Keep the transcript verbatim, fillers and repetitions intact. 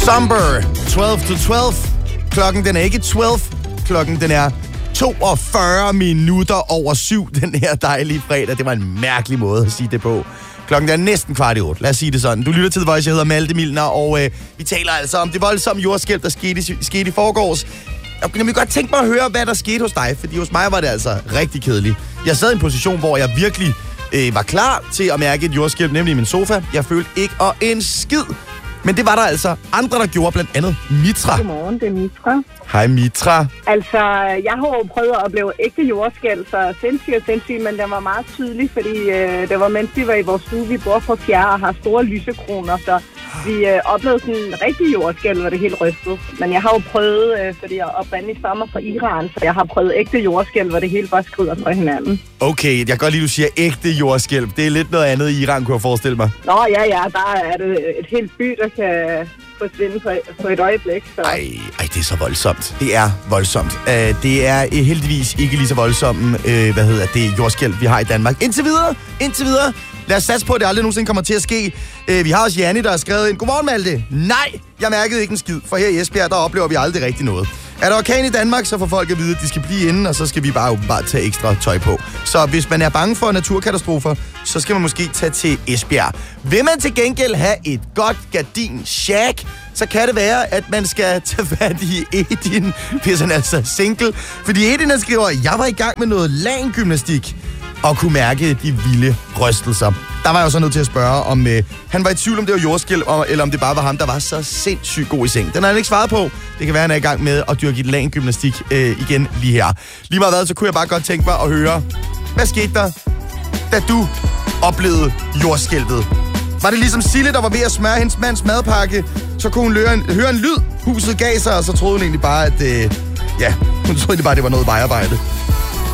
Somber, tolv til tolv. Klokken den er ikke tolv, klokken den er toogfyrre minutter over syv den her dejlige fredag. Det var en mærkelig måde at sige det på. Klokken er næsten kvart i otte, lad os sige det sådan. Du lytter til The Voice, jeg hedder Malte Milner, og øh, vi taler altså om det voldsomme jordskælv, der skete, skete i forgårs. Jeg kunne godt tænke mig at høre, hvad der skete hos dig, fordi hos mig var det altså rigtig kedeligt. Jeg sad i en position, hvor jeg virkelig øh, var klar til at mærke et jordskælv, nemlig i min sofa. Jeg følte ikke og en skid. Men det var der altså andre, der gjorde, blandt andet Mitra. Godmorgen, det er Mitra. Hej Mitra. Altså, jeg har jo prøvet at opleve ægte jordskælv, så sindssygt og sindssygt, men den var meget tydelig, fordi øh, det var mens vi var i vores stue. Vi bor på fjerde og har store lysekroner, så vi øh, oplevede sådan en rigtig jordskælv, hvor det helt rystet. Men jeg har jo prøvet, øh, fordi jeg oprindeligt stammer fra Iran, så jeg har prøvet ægte jordskælv, hvor det hele bare skrider fra hinanden. Okay, jeg kan godt lide, du siger ægte jordskælv. Det er lidt noget andet i Iran, kunne jeg forestille mig. Nå ja, ja, der er det et helt by, der kan forsvinde på, på et øjeblik. Så. Ej, ej, det er så voldsomt. Det er voldsomt. Uh, det er uh, heldigvis ikke lige så voldsomt, uh, hvad hedder det, jordskælv, vi har i Danmark. Indtil videre, indtil videre. Lad os satse på, at det aldrig nogensinde kommer til at ske. Uh, vi har også Janni, der har skrevet ind. Godmorgen, Malte. Nej, jeg mærkede ikke en skid, for her i Esbjerg, der oplever vi aldrig rigtig noget. Er der orkan i Danmark, så får folk at vide, at de skal blive inde, og så skal vi bare åbenbart tage ekstra tøj på. Så hvis man er bange for naturkatastrofer, så skal man måske tage til Esbjerg. Vil man til gengæld have et godt gardin-shack, så kan det være, at man skal tage fat i Edin, hvis han er altså single. Fordi Edin, han skriver, jeg var i gang med noget LAN-gymnastik og kunne mærke de vilde rystelser. Der var jeg jo så nødt til at spørge, om øh, han var i tvivl, om det var jordskælv, eller om det bare var ham, der var så sindssygt god i seng. Den har han ikke svaret på. Det kan være, han er i gang med at dyrke et LAN-gymnastik øh, igen lige her. Lige meget hvad, så kunne jeg bare godt tænke mig at høre, hvad skete der, da du oplevede jordskælvet? Var det ligesom Sille, der var ved at smøre hendes mands madpakke, så kunne hun høre en, høre en lyd, huset gav sig, og så troede hun egentlig bare, at øh, ja, hun troede egentlig bare, det var noget vejarbejde.